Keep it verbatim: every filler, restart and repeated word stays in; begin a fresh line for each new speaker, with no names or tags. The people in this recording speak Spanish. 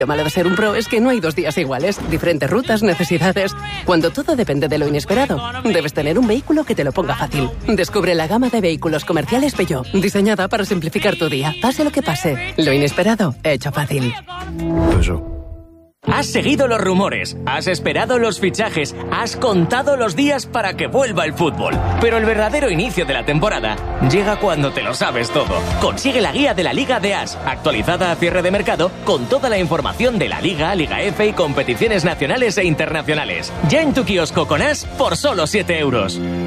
Lo malo de ser un pro es que no hay dos días iguales, diferentes rutas, necesidades. Cuando todo depende de lo inesperado, debes tener un vehículo que te lo ponga fácil. Descubre la gama de vehículos comerciales Peugeot, diseñada para simplificar tu día. Pase lo que pase, lo inesperado, hecho fácil.
Peugeot.
Has seguido los rumores, has esperado los fichajes, has contado los días para que vuelva el fútbol. Pero el verdadero inicio de la temporada llega cuando te lo sabes todo. Consigue la guía de la Liga de As, actualizada a cierre de mercado, con toda la información de la Liga, Liga F y competiciones nacionales e internacionales. Ya en tu kiosco con As por solo siete euros.